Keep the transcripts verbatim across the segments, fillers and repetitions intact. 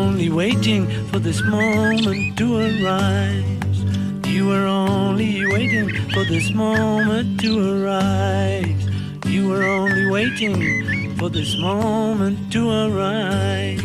only waiting for this moment to arise. You were only waiting for this moment to arise. You were only waiting for this moment to arise.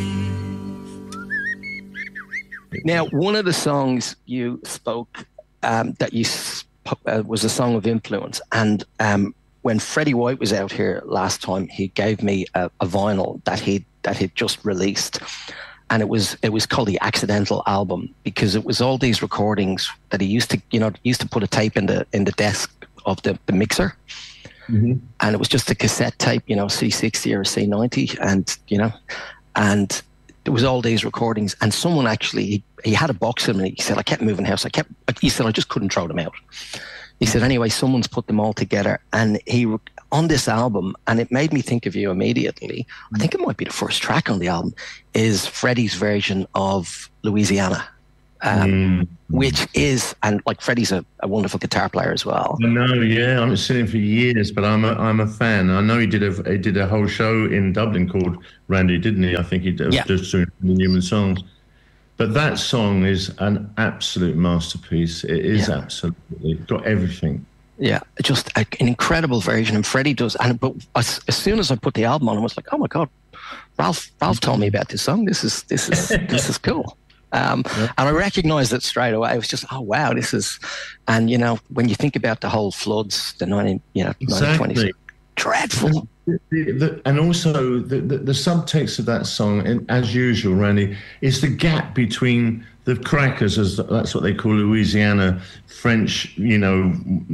Now, one of the songs you spoke um, that you sp- uh, was a song of influence, and um, when Freddie White was out here last time, he gave me a, a vinyl that he that he'd just released, and it was it was called the Accidental Album, because it was all these recordings that he used to you know used to put a tape in the in the desk of the, the mixer, mm-hmm. and it was just a cassette tape, you know, C sixty or C ninety, and you know, and there was all these recordings, and someone actually he, he had a box of them, and he said, I kept moving house, I kept, he said, I just couldn't throw them out. He said, anyway, someone's put them all together, and he on this album, and it made me think of you immediately. I think it might be the first track on the album, is Freddie's version of Louisiana, um, mm. which is, and like Freddie's a, a wonderful guitar player as well. I know, yeah, I've seen him for years, but I'm a I'm a fan. I know he did a he did a whole show in Dublin called Randy, didn't he? I think he did yeah. just doing the Newman songs. But that song is an absolute masterpiece. It is yeah. absolutely got everything. Yeah, just a, an incredible version, and Freddie does. And but as, as soon as I put the album on, I was like, "Oh my God, Ralph! Ralph told me about this song. This is this is this is cool." Um, yeah. And I recognised it straight away. It was just, "Oh wow, this is." And you know, when you think about the whole floods, the nineteen, you know, exactly. nineteen twenties, dreadful. The, the, the, and also the, the, the subtext of that song, and as usual, Randy, is the gap between the crackers, as that's what they call Louisiana French, you know,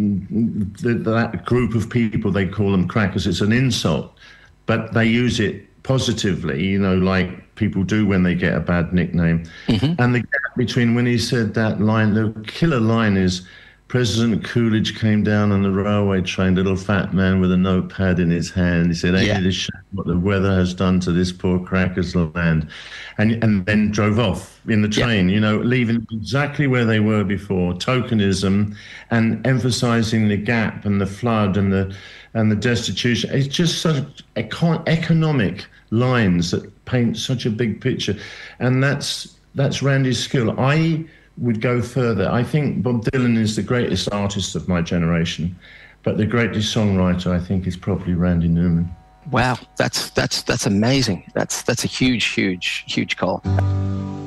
the, that group of people, they call them crackers. It's an insult, but they use it positively, you know, like people do when they get a bad nickname. Mm-hmm. And the gap between when he said that line, the killer line is, President Coolidge came down on the railway train, little fat man with a notepad in his hand. He said, ain't yeah. it a shame what the weather has done to this poor cracker's land? And and then drove off in the train, yeah. you know, leaving exactly where they were before, tokenism, and emphasizing the gap and the flood and the and the destitution. It's just such econ- economic lines that paint such a big picture. And that's that's Randy's skill. I would go further. I think Bob Dylan is the greatest artist of my generation, but the greatest songwriter, I think, is probably Randy Newman. Wow, that's that's that's amazing. That's that's a huge, huge, huge call.